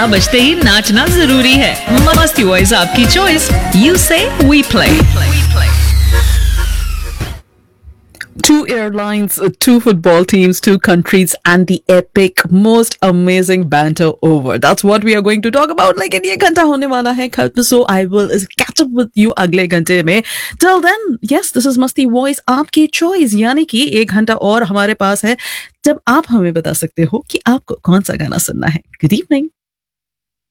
गाना बजते ही नाचना जरूरी है। मस्ती वॉइस आपकी चॉइस, यू से we play. Two airlines, two football teams, two countries, and the epic, most amazing banter over. That's what we are going to talk about. लेकिन ये घंटा होने वाला है खत्म, so I will catch up with you अगले घंटे में. Till then, yes, this is मस्ती वॉइस आपकी चॉइस, यानी कि एक घंटा और हमारे पास है जब आप हमें बता सकते हो कि आपको कौन सा गाना सुनना है. Good evening.